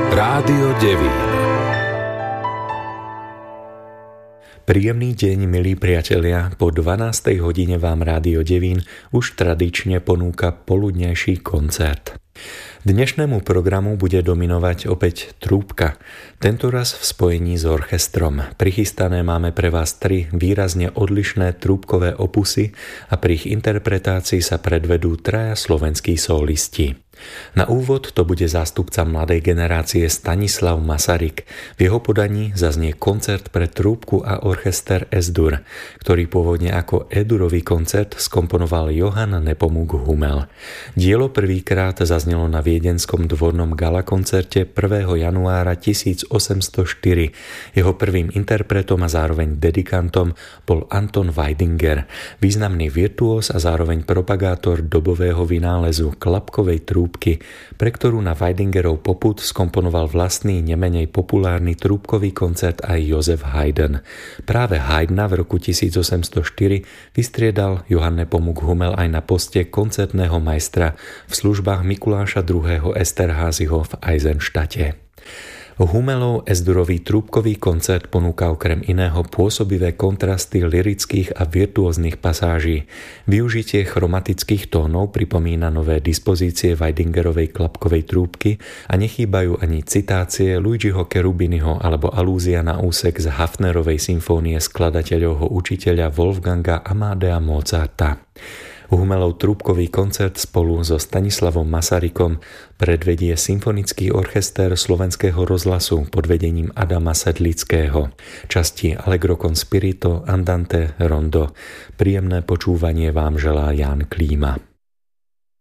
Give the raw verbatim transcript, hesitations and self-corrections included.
Rádio Devín. Príjemný deň, milí priatelia. Po dvanástej hodine vám Rádio Devín už tradične ponúka poludnejší koncert. Dnešnému programu bude dominovať opäť trúbka, tentoraz v spojení s orchestrom. Prichystané máme pre vás tri výrazne odlišné trúbkové opusy a pri ich interpretácii sa predvedú traja slovenskí solisti. Na úvod to bude zástupca mladej generácie Stanislav Masaryk. V jeho podaní zaznie koncert pre trúbku a orchester Es-dur, ktorý pôvodne ako E-durový koncert skomponoval Johann Nepomuk Hummel. Dielo prvýkrát zaznelo na viedenskom dvornom galakoncerte prvého januára tisícosemstoštyri. Jeho prvým interpretom a zároveň dedikantom bol Anton Weidinger, významný virtuós a zároveň propagátor dobového vynálezu klapkovej trúbky, pre ktorú na Weidingerov popud skomponoval vlastný nemenej populárny trúbkový koncert aj Joseph Haydn. Práve Haydna v roku tisícosemstoštyri vystriedal Johann Nepomuk Hummel aj na poste koncertného majstra v službách Mikuláša druhého. Esterházyho v Eisenstadte. Hummelov Es-durový trúbkový koncert ponúka okrem iného pôsobivé kontrasty lyrických a virtuóznych pasáží. Využitie chromatických tónov pripomína nové dispozície Weidingerovej klapkovej trúbky a nechýbajú ani citácie Luigiho Cherubiniho alebo alúzia na úsek z Hafnerovej symfónie skladateľovho učiteľa Wolfganga Amadea Mozarta. Hummelov trúbkový koncert spolu so Stanislavom Masarykom predvedie Symfonický orchester Slovenského rozhlasu pod vedením Adama Sedlického. Časti Allegro con spirito, Andante, Rondo. Príjemné počúvanie vám želá Ján Klíma.